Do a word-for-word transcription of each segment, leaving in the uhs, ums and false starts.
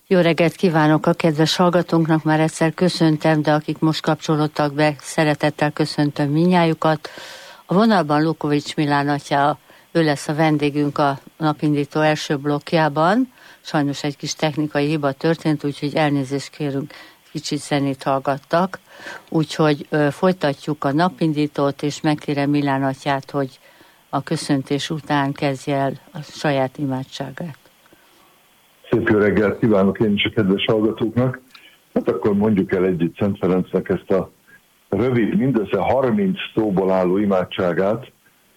Jó reggelt kívánok a kedves hallgatónknak, már egyszer köszöntem, de akik most kapcsolódtak be, szeretettel köszöntöm mindnyájukat. A vonalban Lukovics Milán atya, ő lesz a vendégünk a napindító első blokkjában. Sajnos egy kis technikai hiba történt, úgyhogy elnézést kérünk, kicsit zenét hallgattak. Úgyhogy ö, folytatjuk a napindítót, és megkérem Milán atyát, hogy a köszöntés után kezdje el a saját imádságát. Szép jó reggelt kívánok én is a kedves hallgatóknak. Hát akkor mondjuk el együtt Szent Ferencnek ezt a rövid, mindössze harminc szóból álló imádságát,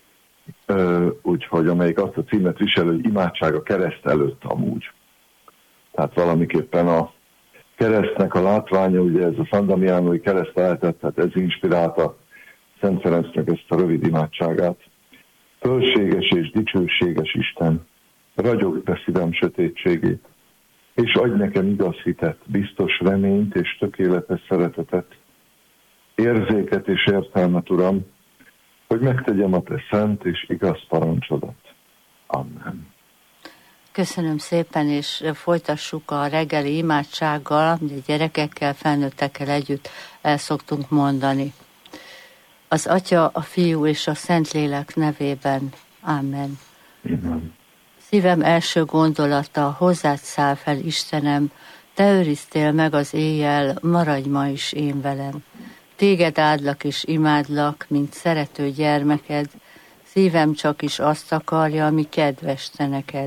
úgyhogy amelyik azt a címet visel, hogy imádság a kereszt előtt amúgy. Tehát valamiképpen a keresztnek a látványa, ugye ez a San Damianói kereszt lehetett, tehát ez inspirálta Szent Ferencnek ezt a rövid imádságát. Fölséges és dicsőséges Isten, ragyogd be szívem sötétségét, és adj nekem igaz hitet, biztos reményt és tökéletes szeretetet, érzéket és értelmet, Uram, hogy megtegyem a te szent és igaz parancsodat. Amen. Köszönöm szépen, és folytassuk a reggeli imádsággal, amit gyerekekkel, felnőttekkel együtt el szoktunk mondani. Az Atya, a Fiú és a Szentlélek nevében. Amen. Amen. Szívem első gondolata, hozzád száll fel, Istenem, te őriztél meg az éjjel, maradj ma is én velem. Téged áldlak és imádlak, mint szerető gyermeked, szívem csak is azt akarja, ami kedves te neked.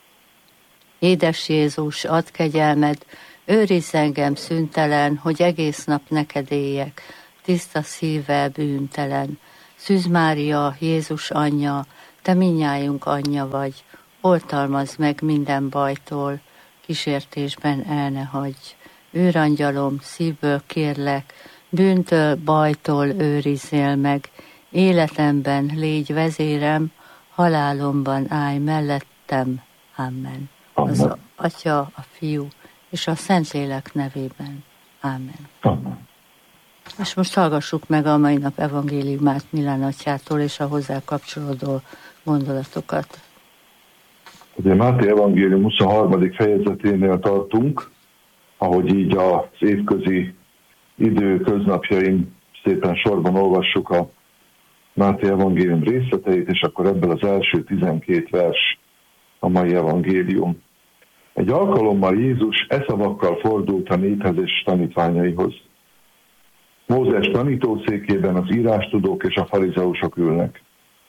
Édes Jézus, add kegyelmed, őrizz engem szüntelen, hogy egész nap neked éljek, tiszta szívvel bűntelen. Szűz Mária, Jézus anyja, te mindnyájunk anyja vagy, oltalmazd meg minden bajtól, kísértésben el ne hagyj. Őrangyalom, szívből kérlek, bűntől, bajtól őrizzél meg, életemben légy vezérem, halálomban állj mellettem. Amen. Az a Atya, a Fiú és a Szentlélek nevében. Amen. Amen. És most hallgassuk meg a mai nap evangéliumát Milán atyától és a hozzá kapcsolódó gondolatokat. Ugye Máté evangélium huszonharmadik fejezeténél tartunk, ahogy így az évközi idő köznapjain szépen sorban olvassuk a Máté evangélium részleteit, és akkor ebből az első tizenkét vers a mai evangélium. Egy alkalommal Jézus e szavakkal fordult a néphez és tanítványaihoz. Mózes tanítószékében az írástudók és a farizeusok ülnek.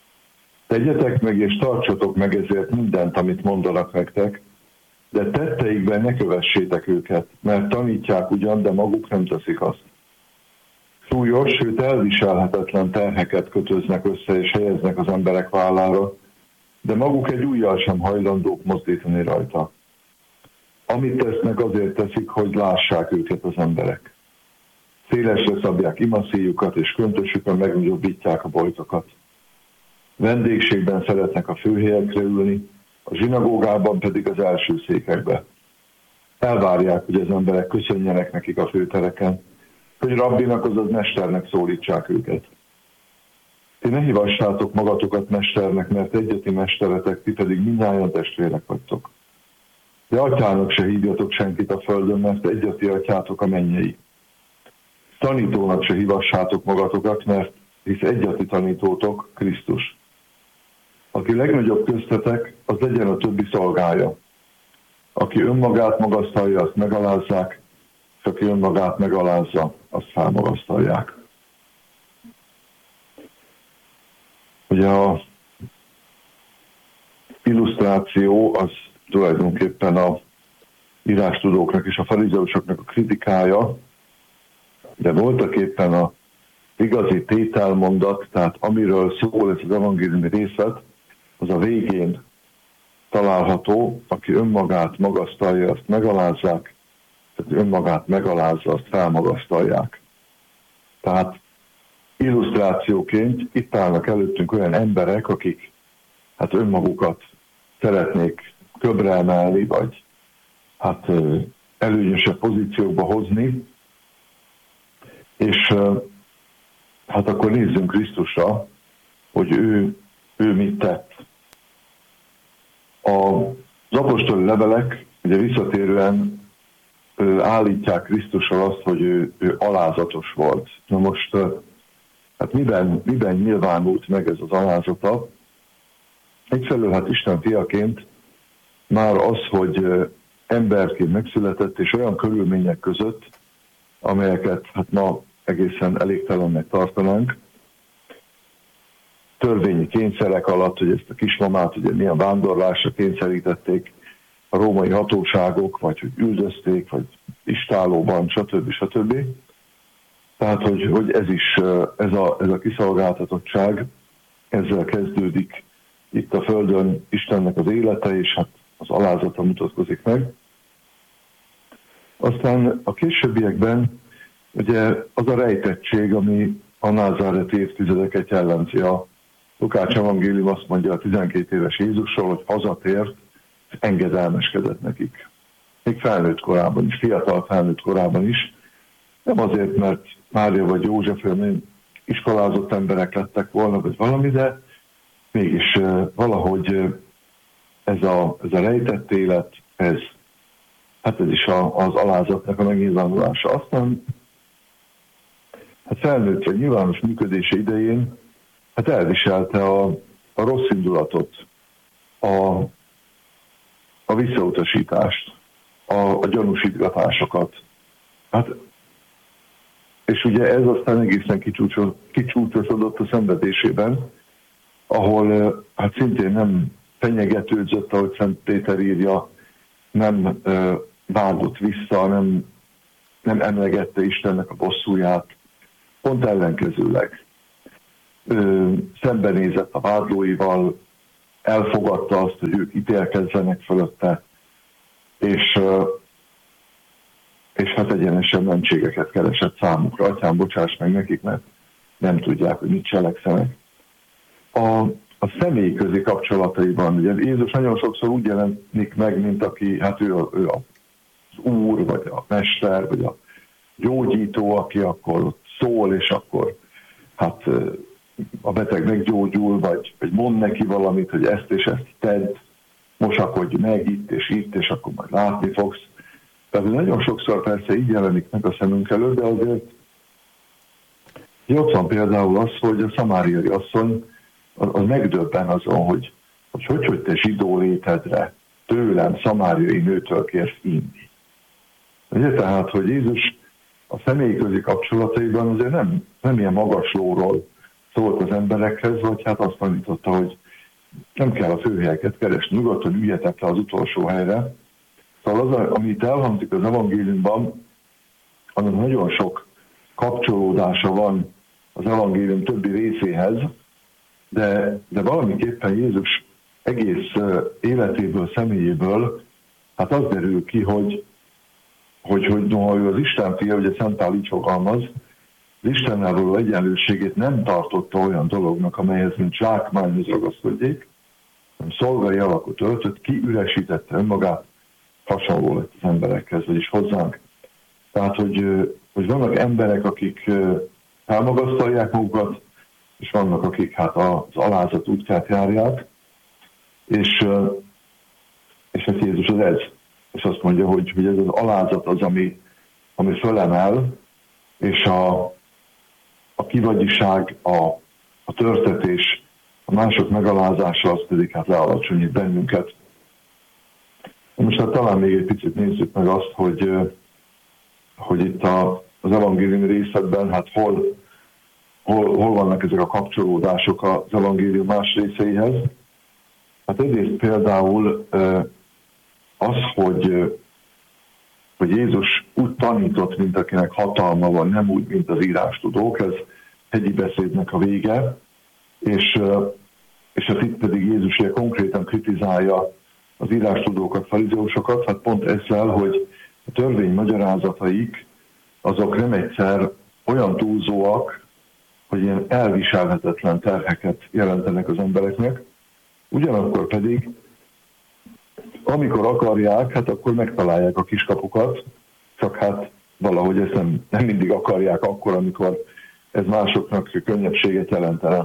Tegyetek meg és tartsatok meg ezért mindent, amit mondanak nektek, de tetteikben ne kövessétek őket, mert tanítják ugyan, de maguk nem teszik azt. Súlyos, sőt elviselhetetlen terheket kötöznek össze és helyeznek az emberek vállára, de maguk egy ujjal sem hajlandók mozdítani rajta. Amit tesznek, azért teszik, hogy lássák őket az emberek. Szélesre szabják imaszíjukat, és köntösükön megnagyobbítják a bojtokat. Vendégségben szeretnek a főhelyekre ülni, a zsinagógában pedig az első székekbe. Elvárják, hogy az emberek köszönjenek nekik a főtereken, hogy rabbinak, azaz mesternek szólítsák őket. Ti ne hívassátok magatokat mesternek, mert egyeti mesteretek, ti pedig mindnyájan testvérek vagytok. De atyának se hívjatok senkit a földön, mert egyeti atyátok a mennyei. Tanítónak se hívassátok magatokat, mert hisz egyeti tanítótok, Krisztus. Aki legnagyobb köztetek, az legyen a többi szolgája. Aki önmagát magasztalja, azt megalázzák, és aki önmagát megalázza, azt felmagasztalják. Ugye a illusztráció az tulajdonképpen a írástudóknak és a farizeusoknak a kritikája, de voltak éppen a igazi tételmondat, tehát amiről szól ez az evangéliumi részlet, az a végén található, aki önmagát magasztalja, azt megalázzák, tehát önmagát megalázza, azt felmagasztalják. Tehát illusztrációként itt állnak előttünk olyan emberek, akik hát önmagukat szeretnék köbre emelni, vagy hát előnyösebb pozíciókba hozni, és hát akkor nézzünk Krisztusra, hogy ő, ő mit tett. Az apostoli levelek ugye visszatérően állítják Krisztusról azt, hogy ő, ő alázatos volt. Na most, hát miben, miben nyilvánult meg ez az alázata? Egyfelől hát Isten fiaként már az, hogy emberként megszületett, és olyan körülmények között, amelyeket hát ma egészen elégtelennek tartanánk, törvényi kényszerek alatt, hogy ezt a kismamát ugye milyen vándorlásra kényszerítették a római hatóságok, vagy hogy üldözték, vagy istálóban, stb. stb. Tehát, hogy, hogy ez is, ez a, ez a kiszolgáltatottság, ezzel kezdődik itt a Földön Istennek az élete, és hát az alázata mutatkozik meg. Aztán a későbbiekben ugye az a rejtettség, ami a názáreti évtizedeket jellemzi. A Lukács evangélium azt mondja a tizenkét éves Jézusról, hogy hazatért, engedelmeskedett nekik. Még felnőtt korában is, fiatal felnőtt korában is. Nem azért, mert Mária vagy József olyan iskolázott emberek lettek volna, vagy valami, de mégis valahogy ez a, ez a rejtett élet, ez, hát ez is a, az alázatnak a megnyilvánulása. Aztán hát felnőtt vagy nyilvános működése idején hát elviselte a, a rossz indulatot, a, a visszautasítást, a, a gyanúsítgatásokat. Hát, és ugye ez aztán egészen kicsúcsos, kicsúcsosodott a szenvedésében, ahol hát szintén nem fenyegetődzött, ahogy Szent Péter írja, nem ö, vágott vissza, nem, nem emlegette Istennek a bosszúját, pont ellenkezőleg ö, szembenézett a vádlóival, elfogadta azt, hogy ők ítélkezzenek fölötte, és, ö, és hát egyenesen mentségeket keresett számukra. Atyám, bocsáss meg nekik, mert nem tudják, hogy mit cselekszenek. A, a személy közi kapcsolataiban, ugye Jézus nagyon sokszor úgy jelenik meg, mint aki, hát ő, a, ő az úr, vagy a mester, vagy a gyógyító, aki akkor ott szól, és akkor hát a beteg meggyógyul, vagy, vagy mond neki valamit, hogy ezt és ezt tedd, mosakodj meg itt és itt, és akkor majd látni fogsz. Tehát nagyon sokszor persze így jelenik meg a szemünk előtt, de azért ott van például az, hogy a szamáriai asszony az megdöbben azon, hogy hogy, hogy, hogy te zsidó létedre tőlem, szamáriai nőtől kérsz inni. Ugye tehát, hogy Jézus a személyközi kapcsolataiban azért nem, nem ilyen magaslóról szólt az emberekhez, vagy hát azt tanította, hogy nem kell a főhelyeket keresni, nyugodtan üljetek le az utolsó helyre. Szóval az, amit elhangzik az evangéliumban, annak nagyon sok kapcsolódása van az evangélium többi részéhez, de, de valamiképpen Jézus egész életéből, személyéből, hát az derül ki, hogy, hogy, hogy noha ő az Isten fia, ugye Szent Pál így fogalmaz, az Istennel való egyenlőségét nem tartotta olyan dolognak, amelyhez mint zsákmányhoz ragaszkodjék, hanem szolgai alakot öltött, kiüresítette önmagát, hasonló lett az emberekhez, vagyis hozzánk. Tehát, hogy, hogy vannak emberek, akik elmagasztalják magukat, és vannak, akik hát az alázat útját járják, és, és hát Jézus az ez. És azt mondja, hogy, hogy ez az alázat az, ami, ami fölemel, és a, a kivagyiság, a, a törtetés, a mások megalázása, az pedig hát lealacsonyít bennünket. Most hát talán még egy picit nézzük meg azt, hogy, hogy itt a, az evangéliumi részekben, hát hol, hol, hol vannak ezek a kapcsolódások az evangélium más részeihez. Hát egyrészt például az, hogy, hogy Jézus úgy tanított, mint akinek hatalma van, nem úgy, mint az írástudók, ez hegyi beszédnek a vége, és, és hát itt pedig Jézus ilyen konkrétan kritizálja az írástudókat, farizeusokat, hát pont ezzel, hogy a törvény magyarázataik azok nem egyszer olyan túlzóak, hogy ilyen elviselhetetlen terheket jelentenek az embereknek, ugyanakkor pedig, amikor akarják, hát akkor megtalálják a kiskapukat, csak hát valahogy ezt nem, nem mindig akarják akkor, amikor ez másoknak könnyebbséget jelentene.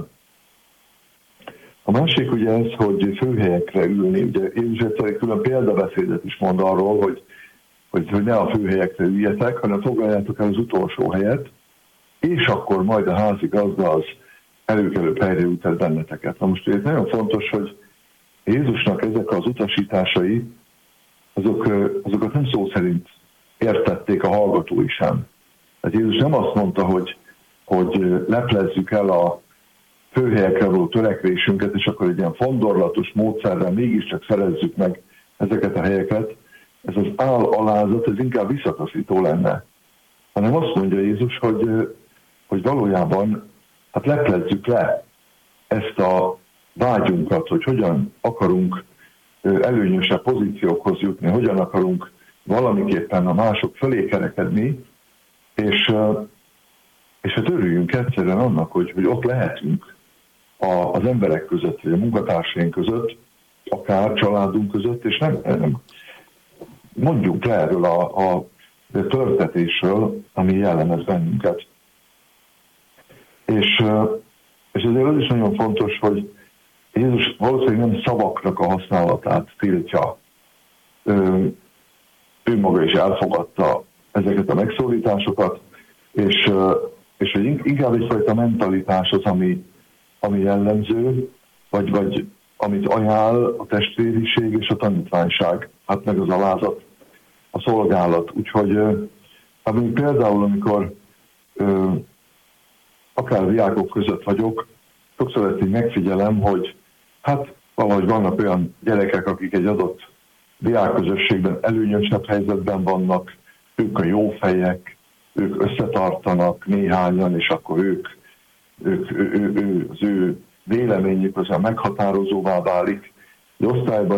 A másik ugye ez, hogy főhelyekre ülni, ugye Jézus egy külön példabeszédet is mond arról, hogy hogy, hogy ne a főhelyekre üljetek, hanem foglaljátok el az utolsó helyet, és akkor majd a házigazda az előkelőbb helyre jut el benneteket. Na most ez nagyon fontos, hogy Jézusnak ezek az utasításai, azok, azokat nem szó szerint értették a hallgatói sem. Tehát Jézus nem azt mondta, hogy, hogy leplezzük el a főhelyekre való törekvésünket, és akkor egy ilyen fondorlatos módszerrel mégiscsak szerezzük meg ezeket a helyeket. Ez az áll-alázat, ez inkább visszataszító lenne. Hanem azt mondja Jézus, hogy, hogy valójában hát leplezzük le ezt a vágyunkat, hogy hogyan akarunk előnyösebb pozíciókhoz jutni, hogyan akarunk valamiképpen a mások fölé kerekedni, és, és hát örüljünk egyszerűen annak, hogy, hogy ott lehetünk a, az emberek között, vagy a munkatársaink között, akár családunk között, és nem, nem mondjunk le erről a, a törtetésről, ami jellemez bennünket. És, és ezért az is nagyon fontos, hogy Jézus valószínűleg nem szavaknak a használatát tiltja. Ő, ő maga is elfogadta ezeket a megszólításokat, és, és inkább egyfajta mentalitás az, ami, ami jellemző, vagy, vagy amit ajánl a testvériség és a tanítványság, hát meg az alázat, a szolgálat. Úgyhogy hát például, amikor ö, akár diákok között vagyok, sokszor ezt így megfigyelem, hogy hát valahogy vannak olyan gyerekek, akik egy adott diákközösségben előnyösebb helyzetben vannak, ők a jó fejek, ők összetartanak néhányan, és akkor ők, ők ő, ő, ő, az ő véleményük az meghatározóvá válik. De osztályban